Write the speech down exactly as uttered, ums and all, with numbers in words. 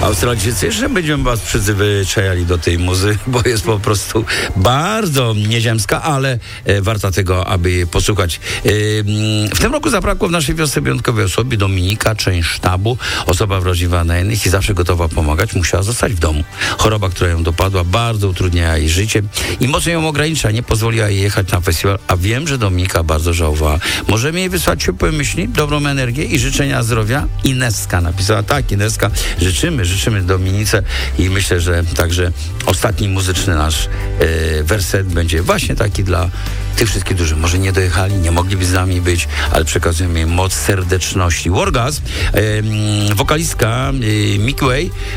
Australijczycy, jeszcze będziemy was przyzwyczajali do tej muzy, bo jest po prostu bardzo nieziemska, ale e, warta tego, aby jej posłuchać. E, w tym roku zabrakło w naszej wiosce wyjątkowej osoby, Dominika, część sztabu, osoba wrażliwa na innych i zawsze gotowa pomagać, musiała zostać w domu. Choroba, która ją dopadła, bardzo utrudniała jej życie i mocno ją ogranicza, nie pozwoliła jej jechać na festiwal, a wiem, że Dominika bardzo żałowała. Możemy jej wysłać ciepłe myśli, dobrą energię i życzenia zdrowia? Ineska napisała. Tak, Ineska, życzymy, życzymy Dominice i myślę, że także ostatni muzyczny nasz e, werset będzie właśnie taki dla tych wszystkich, którzy może nie dojechali, nie mogliby z nami być, ale przekazujemy im moc serdeczności. Wargasm, e, wokalistka e, Mickey Way